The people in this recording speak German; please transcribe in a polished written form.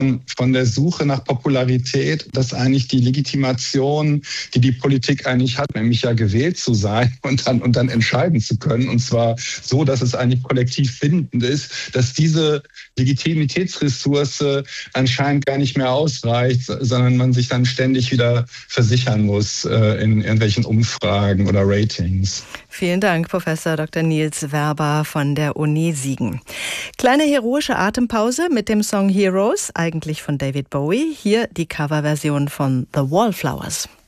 von der Suche nach Popularität, dass eigentlich die Legitimation, die die Politik eigentlich hat, nämlich ja gewählt zu sein und dann entscheiden zu können, und zwar so, dass es eigentlich kollektiv bindend ist, dass diese Legitimitätsressource anscheinend gar nicht mehr ausreicht, sondern man sich dann ständig wieder versichern muss in irgendwelchen Umfragen oder Ratings. Vielen Dank, Professor Dr. Nils Werber von der Uni Siegen. Kleine heroische Atempause mit dem Song Heroes, eigentlich von David Bowie. Hier die Coverversion von The Wallflowers.